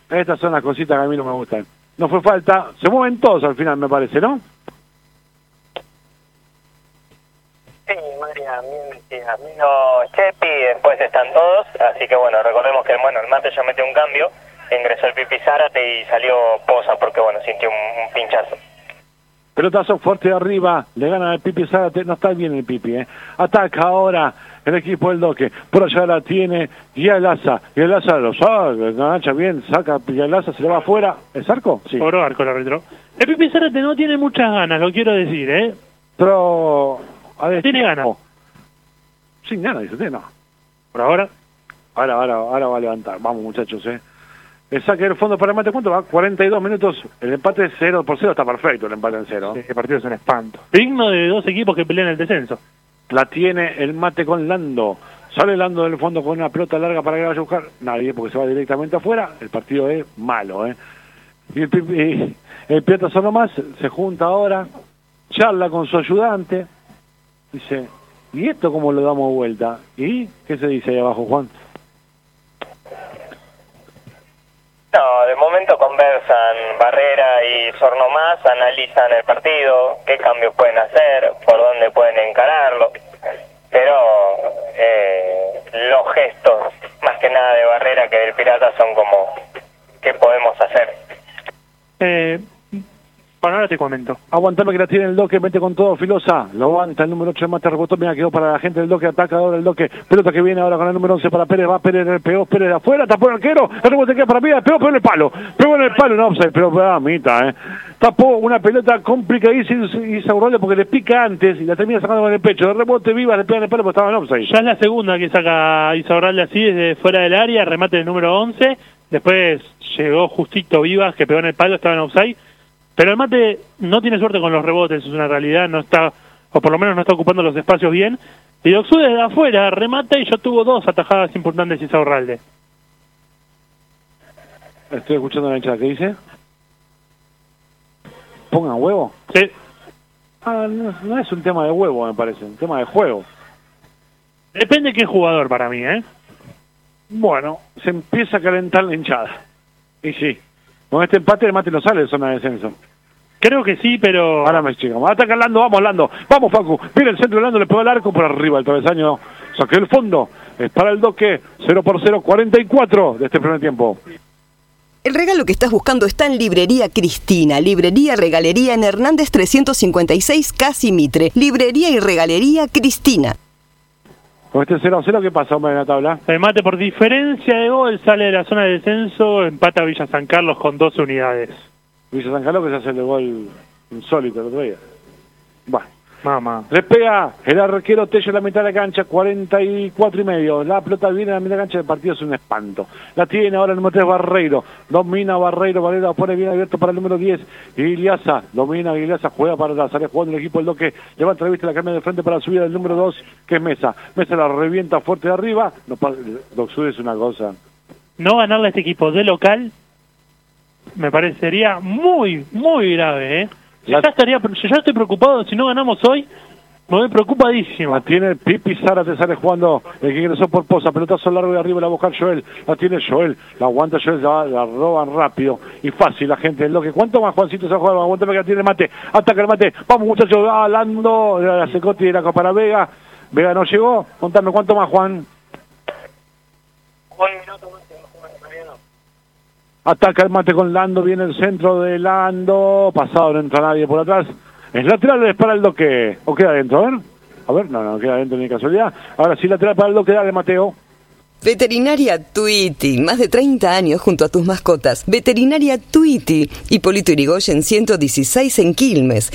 Estas son las cositas que a mí no me gustan. No fue falta, se mueven todos al final, me parece, ¿no? Sí, María, vino Chepi, después están todos, así que bueno, recordemos que el Mate ya metió un cambio, ingresó el Pipi Zárate y salió Poza porque bueno, sintió un pinchazo. Pelotazo fuerte de arriba, le gana al Pipi Zárate, no está bien el Pipi, Ataca ahora el equipo del Doque, por allá la tiene Gialaza lo saca, engancha bien, saca Gialaza, se le va afuera, ¿es arco? Sí. Cobró arco el árbitro. El Pipi Zárate no tiene muchas ganas, lo quiero decir, Pero... tiene ganas. Sin ganas, dice usted, no. Por ahora. Ahora va a levantar, vamos muchachos, El saque del fondo para el Mate, ¿cuánto va? 42 minutos, el empate 0-0, está perfecto el empate en 0. Sí, el partido es un espanto. Digno de dos equipos que pelean el descenso. La tiene el Mate con Lando. Sale Lando del fondo con una pelota larga para que la vaya a buscar. Nadie, porque se va directamente afuera. El partido es malo, Y el Pirata Solo Más se junta ahora, charla con su ayudante. Dice, ¿y esto cómo lo damos vuelta? ¿Y qué se dice ahí abajo, Juan? No, de momento conversan Barrera y Sornomás, analizan el partido, qué cambios pueden hacer, por dónde pueden encararlo, pero los gestos, más que nada de Barrera que del Pirata, son como, ¿qué podemos hacer? Bueno, ahora te comento. Aguantame que la tiene el Doque, mete con todo Filosa, lo aguanta el número 8 de Mate, rebotó, mira, quedó para la gente del Doque, ataca ahora el Doque, pelota que viene ahora con el número 11 para Pérez, va Pérez, pegó Pérez de afuera, tapó el arquero, el rebote queda para Pérez, pegó en el palo, no, pero mitad, tapó una pelota complicadísima y Isaurralde porque le pica antes y la termina sacando con el pecho, de rebote viva, le pega en el palo porque estaba en offside. Ya es la segunda que saca Isaurralde así desde fuera del área, remate del número 11, después llegó justito Vivas que pegó en el palo, estaba en offside. Pero el Mate no tiene suerte con los rebotes, es una realidad, no está, o por lo menos no está ocupando los espacios bien. Y Doxú desde afuera remata y ya tuvo dos atajadas importantes Isaurralde. Estoy escuchando la hinchada, ¿qué dice? ¿Pongan huevo? Sí. No es un tema de huevo, me parece, un tema de juego. Depende de qué jugador para mí, Bueno, se empieza a calentar la hinchada. Y sí. Con este empate el Mate no sale de zona de descenso. Creo que sí, pero... Ahora me chicamos. Ataca Lando, vamos Facu. Viene el centro de Lando, le pegó al arco por arriba el travesaño. Saqué el fondo. Es para el Doque. 0-0, 44 de este primer tiempo. El regalo que estás buscando está en Librería Cristina. Librería Regalería en Hernández 356, Casi Mitre. Librería y Regalería Cristina. Con este 0-0, ¿qué pasa, hombre, en la tabla? El Mate por diferencia de gol sale de la zona de descenso, empata a Villa San Carlos con 2 unidades. Villa San Carlos que se hace el gol insólito el otro día. Bueno. Mamá. Le pega el arquero Tello en la mitad de la cancha, 44,5. La pelota viene a la mitad de la cancha, el partido es un espanto. La tiene ahora el número 3 Barreiro. Domina Barreiro pone bien abierto para el número 10. Igliasa, domina Igliasa, juega para atrás, sale jugando el equipo del Doque. Levanta la vista, la cambia de frente para subir al número 2, que es Mesa. Mesa la revienta fuerte de arriba. No, Doxud es una cosa. No ganarle a este equipo de local me parecería muy, muy grave, Ya estoy preocupado, si no ganamos hoy, me voy preocupadísimo. La tiene el Pipi Zárate, sale jugando el que ingresó por Poza, pelotazo largo de arriba, la va a buscar Joel, la tiene Joel, la aguanta Joel, la roban rápido y fácil la gente del Doque. ¿Cuánto más Juancito se va a jugar? Aguántame que la tiene el Mate, ataca el Mate, vamos muchachos, Lando, la Secotti de la para Vega, Vega no llegó, contame cuánto más Juan. Un minuto más. Ataca el Mate con Lando, viene el centro de Lando, pasado, no entra nadie por atrás. Es lateral, es para el Doque. ¿O queda adentro? A ver, no queda adentro ni casualidad. Ahora sí, lateral para el Doque, dale Mateo. Veterinaria Tuiti, más de 30 años junto a tus mascotas. Veterinaria Tuiti, Hipólito Yrigoyen 116 en Quilmes,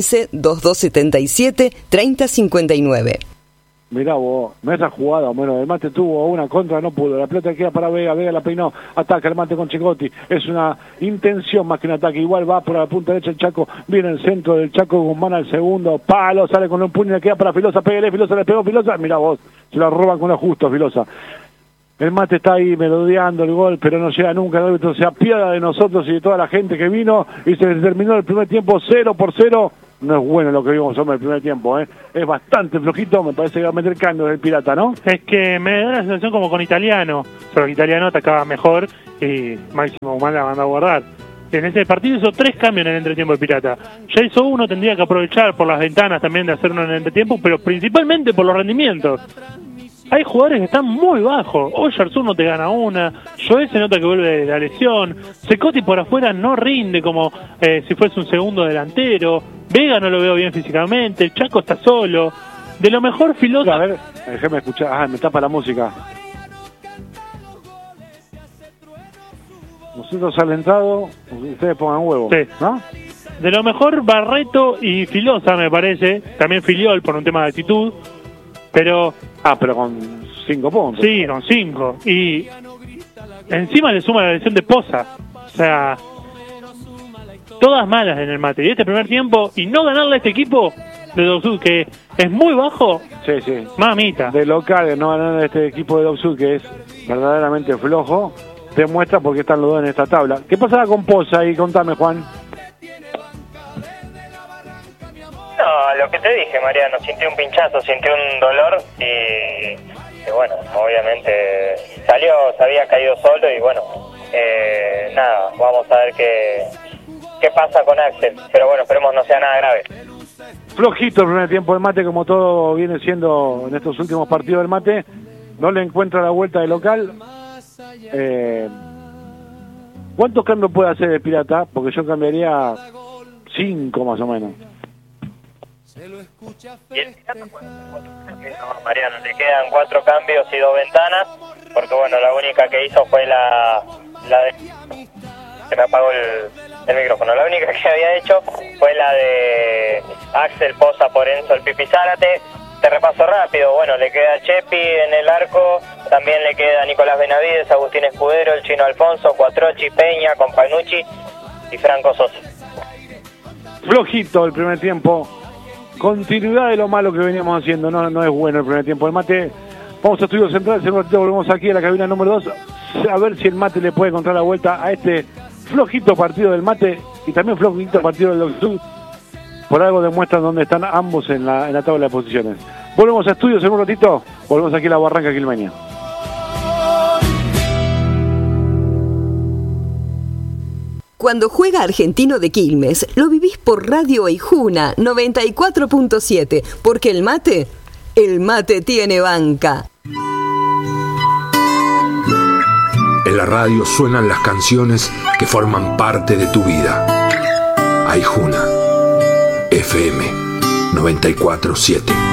15-2277-3059. Mirá vos, Mesa jugada, bueno, el Mate tuvo una contra, no pudo, la pelota queda para Vega, Vega la peinó, ataca el Mate con Chicotti, es una intención más que un ataque, igual va por la punta derecha el Chaco, viene el centro del Chaco Guzmán al segundo, palo, sale con un puño, le queda para Filosa, pégale, Filosa le pegó, Filosa, mirá vos, se la roban con lo justo Filosa. El Mate está ahí merodeando el gol, pero no llega nunca, el árbitro se apiada de nosotros y de toda la gente que vino, y se terminó el primer tiempo 0-0, no es bueno lo que vimos en el primer tiempo, ¿eh? Es bastante flojito, me parece que va a meter cambios del Pirata, ¿no? Es que me da la sensación como con Italiano, solo que Italiano atacaba mejor y Máximo Guzmán la mandó a guardar. En ese partido hizo 3 cambios en el entretiempo de Pirata. Ya hizo uno, tendría que aprovechar por las ventanas también de hacer uno en el entretiempo, pero principalmente por los rendimientos. Hay jugadores que están muy bajos. Hoy Yarzún no te gana una. Joel se nota que vuelve de la lesión. Secotti por afuera no rinde como si fuese un segundo delantero. Vega no lo veo bien físicamente. El Chaco está solo. De lo mejor Filosa... A ver, déjeme escuchar. Ah, me tapa la música. Nosotros alentados, ustedes pongan huevo. Sí. ¿No? De lo mejor Barreto y Filosa, me parece. También Filiol por un tema de actitud. Pero... pero con 5 puntos. Sí, con 5. Y encima le suma la lesión de Poza. O sea, todas malas en el Mate. Y este primer tiempo, y no ganarle a este equipo de Dogsud, que es muy bajo. Sí, sí. Mamita. De local, no ganar a este equipo de Dogsud, que es verdaderamente flojo, demuestra por qué están los dos en esta tabla. ¿Qué pasaba con Poza ahí? Contame, Juan. No, lo que te dije, Mariano, sintió un pinchazo, sintió un dolor y bueno, obviamente salió, se había caído solo y bueno, nada, vamos a ver qué pasa con Axel, pero bueno, esperemos no sea nada grave. Flojito el primer tiempo del Mate, como todo viene siendo en estos últimos partidos del Mate, no le encuentra la vuelta de local. ¿Cuántos cambios puede hacer el Pirata? Porque yo cambiaría 5 más o menos. Y el Pirata puede hacer 4 cambios, no, Mariano, le quedan 4 cambios y 2 ventanas, porque bueno, la única que hizo fue la de... Se me apagó el micrófono. La única que había hecho fue la de Axel Poza por Enzo el Pipi Zárate. Te repaso rápido, bueno, le queda Chepi en el arco, también le queda Nicolás Benavides, Agustín Escudero, el Chino Alfonso, Cuatrochi, Peña, Companucci y Franco Sosa. Flojito el primer tiempo, continuidad de lo malo que veníamos haciendo, no es bueno el primer tiempo del Mate. Vamos a Estudios Centrales, en un ratito volvemos aquí a la cabina número 2, a ver si el Mate le puede encontrar la vuelta a este flojito partido del Mate y también flojito partido del Dogsud. Por algo demuestran dónde están ambos en la tabla de posiciones. Volvemos a Estudios en un ratito, volvemos aquí a la Barranca Quilmeña. Cuando juega Argentino de Quilmes, lo vivís por Radio Aijuna 94.7, porque el mate tiene banca. En la radio suenan las canciones que forman parte de tu vida. Aijuna FM 94.7.